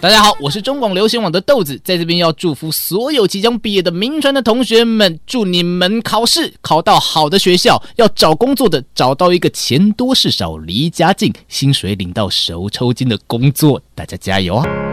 大家好，我是中广流行网的豆子，在这边要祝福所有即将毕业的铭传的同学们，祝你们考试考到好的学校，要找工作的找到一个钱多事少、离家近、薪水领到手抽筋的工作，大家加油啊！